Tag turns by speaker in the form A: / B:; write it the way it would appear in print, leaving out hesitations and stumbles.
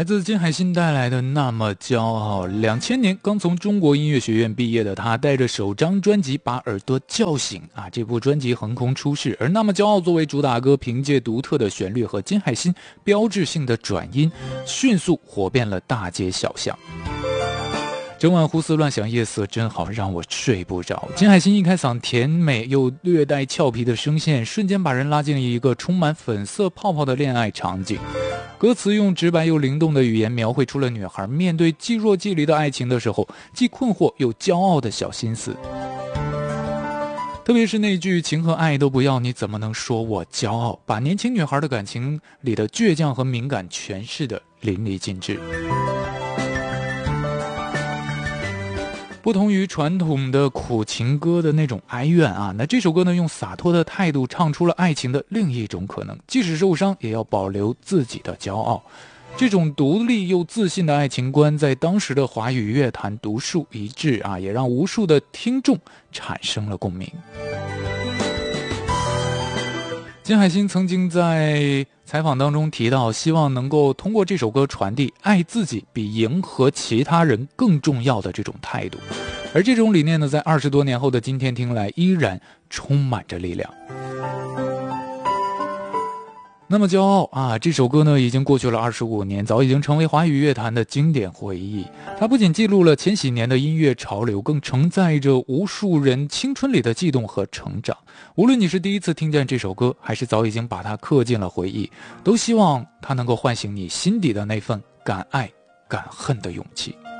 A: 来自金海心带来的那么骄傲。2000年刚从中国音乐学院毕业的他，带着首张专辑把耳朵叫醒啊！这部专辑横空出世，而那么骄傲作为主打歌，凭借独特的旋律和金海心标志性的转音，迅速火遍了大街小巷。整晚胡思乱想，夜色真好，让我睡不着。金海心一开嗓，甜美又略带俏皮的声线，瞬间把人拉进了一个充满粉色泡泡的恋爱场景。歌词用直白又灵动的语言描绘出了女孩面对既若即离的爱情的时候，既困惑又骄傲的小心思。特别是那句情和爱都不要，你怎么能说我骄傲，把年轻女孩的感情里的倔强和敏感诠释的淋漓尽致。不同于传统的苦情歌的那种哀怨啊，那这首歌呢，用洒脱的态度唱出了爱情的另一种可能，即使受伤也要保留自己的骄傲。这种独立又自信的爱情观在当时的华语乐坛独树一帜啊，也让无数的听众产生了共鸣。金海心曾经在采访当中提到，希望能够通过这首歌传递爱自己比迎合其他人更重要的这种态度，而这种理念呢，在20多年后的今天听来依然充满着力量。那么骄傲啊，这首歌呢已经过去了25年，早已经成为华语乐坛的经典回忆。它不仅记录了千禧年的音乐潮流，更承载着无数人青春里的悸动和成长。无论你是第一次听见这首歌，还是早已经把它刻进了回忆，都希望它能够唤醒你心底的那份敢爱敢恨的勇气。